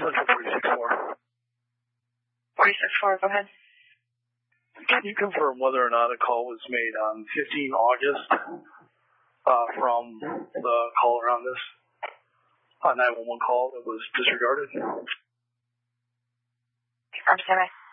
Central 364. 364, go ahead. Can you confirm whether or not a call was made on 15 August from the caller on this 911 call that was disregarded? Confirm, standby.